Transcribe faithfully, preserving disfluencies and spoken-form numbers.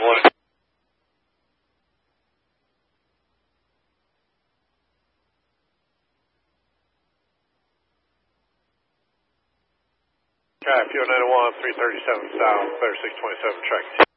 Morning. Okay, P O nine one, three thirty-seven south, clear six twenty-seven, track.